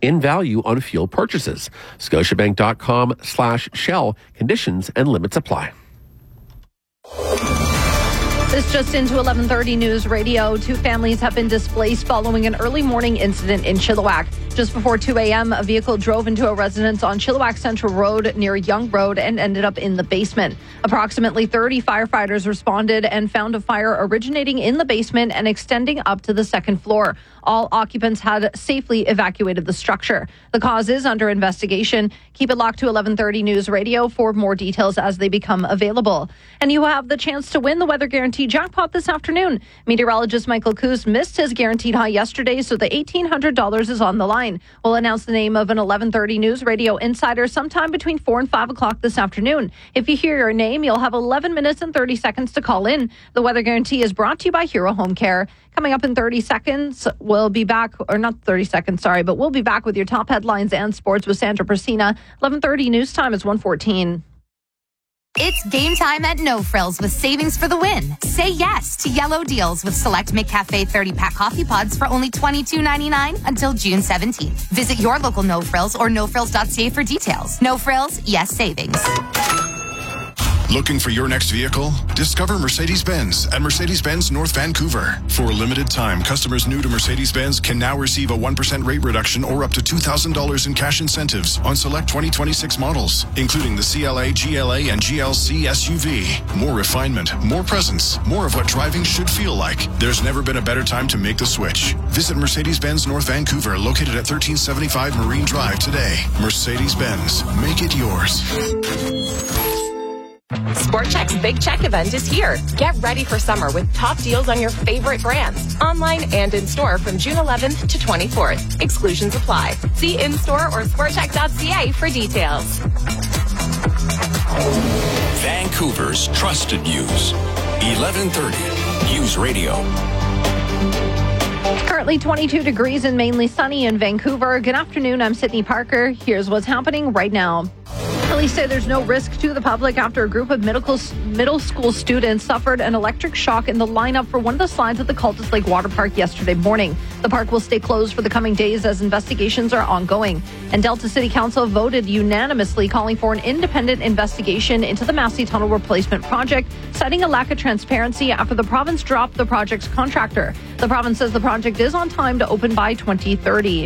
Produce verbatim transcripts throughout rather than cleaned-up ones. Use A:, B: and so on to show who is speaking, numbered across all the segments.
A: in value on fuel purchases. Scotiabank.com slash Shell. Conditions and limits apply.
B: This just into eleven thirty News Radio. Two families have been displaced following an early morning incident in Chilliwack. Just before two a.m., a vehicle drove into a residence on Chilliwack Central Road near Young Road and ended up in the basement. Approximately thirty firefighters responded and found a fire originating in the basement and extending up to the second floor. All occupants had safely evacuated the structure. The cause is under investigation. Keep it locked to eleven thirty News Radio for more details as they become available. And you have the chance to win the Weather Guarantee jackpot this afternoon. Meteorologist Michael Coos missed his guaranteed high yesterday, so the eighteen hundred dollars is on the line. We'll announce the name of an eleven thirty News Radio insider sometime between four and five o'clock this afternoon. If you hear your name, you'll have eleven minutes and thirty seconds to call in. The Weather Guarantee is brought to you by Hero Home Care. Coming up in thirty seconds, we'll be back, or not thirty seconds, sorry, but we'll be back with your top headlines and sports with Sandra Persina. eleven thirty News Time is one fourteen.
C: It's game time at No Frills with savings for the win. Say yes to yellow deals with select McCafe thirty-pack coffee pods for only twenty-two ninety-nine until June seventeenth. Visit your local No Frills or no frills dot c a for details. No Frills, yes savings.
D: Looking for your next vehicle? Discover Mercedes-Benz at Mercedes-Benz North Vancouver. For a limited time, customers new to Mercedes-Benz can now receive a one percent rate reduction or up to two thousand dollars in cash incentives on select twenty twenty-six models, including the C L A, G L A, and G L C S U V. More refinement, more presence, more of what driving should feel like. There's never been a better time to make the switch. Visit Mercedes-Benz North Vancouver, located at thirteen seventy-five Marine Drive today. Mercedes-Benz, make it yours.
E: Sport Chek's Big Check event is here. Get ready for summer with top deals on your favorite brands, online and in-store from June eleventh to twenty-fourth. Exclusions apply. See in-store or sport chek dot c a for details.
F: Vancouver's trusted news. eleven thirty News Radio.
B: Currently twenty-two degrees and mainly sunny in Vancouver. Good afternoon, I'm Sydney Parker. Here's what's happening right now. Police say there's no risk to the public after a group of middle, middle school students suffered an electric shock in the lineup for one of the slides at the Cultus Lake Water Park yesterday morning. The park will stay closed for the coming days as investigations are ongoing. And Delta City Council voted unanimously calling for an independent investigation into the Massey Tunnel Replacement Project, citing a lack of transparency after the province dropped the project's contractor. The province says the project is on time to open by twenty thirty.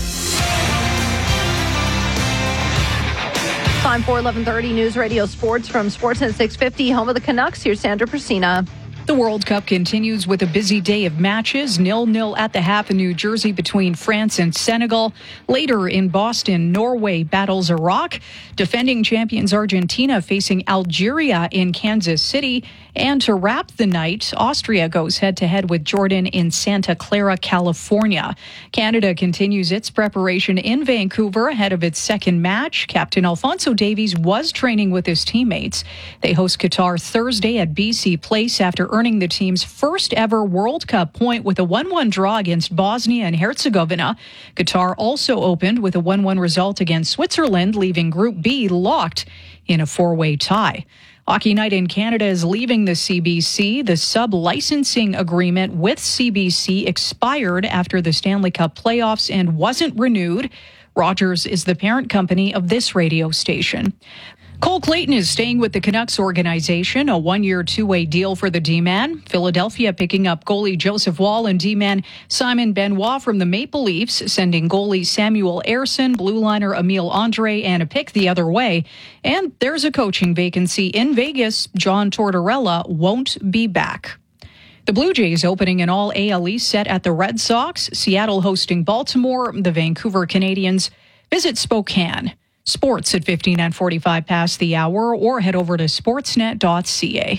B: Time for eleven thirty News Radio Sports from Sportsnet six fifty, home of the Canucks. Here's Sandra Persina.
G: The World Cup continues with a busy day of matches. nil nil at the half in New Jersey between France and Senegal. Later in Boston, Norway battles Iraq. Defending champions Argentina facing Algeria in Kansas City. And to wrap the night, Austria goes head-to-head with Jordan in Santa Clara, California. Canada continues its preparation in Vancouver ahead of its second match. Captain Alphonso Davies was training with his teammates. They host Qatar Thursday at B C Place after earning the team's first ever World Cup point with a one one draw against Bosnia and Herzegovina. Qatar also opened with a one one result against Switzerland, leaving Group B locked in a four-way tie. Hockey Night in Canada is leaving the C B C. The sub-licensing agreement with C B C expired after the Stanley Cup playoffs and wasn't renewed. Rogers is the parent company of this radio station. Cole Clayton is staying with the Canucks organization, a one-year, two-way deal for the D-man. Philadelphia picking up goalie Joseph Wall and D-man Simon Benoit from the Maple Leafs, sending goalie Samuel Ersson, blue liner Emile Andre, and a pick the other way. And there's a coaching vacancy in Vegas. John Tortorella won't be back. The Blue Jays opening an all-A L East set at the Red Sox. Seattle hosting Baltimore. The Vancouver Canadians visit Spokane. Sports at fifteen and forty-five past the hour, or head over to sportsnet dot c a.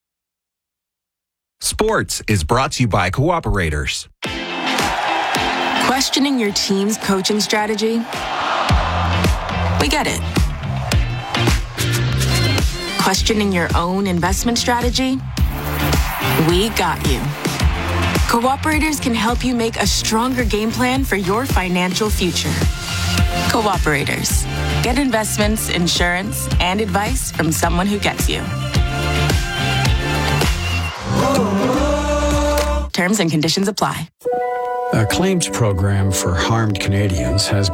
H: Sports is brought to you by Cooperators.
I: Questioning your team's coaching strategy? We get it. Questioning your own investment strategy? We got you. Cooperators can help you make a stronger game plan for your financial future. Cooperators. Get investments, insurance, and advice from someone who gets you. Terms and conditions apply.
J: A claims program for harmed Canadians has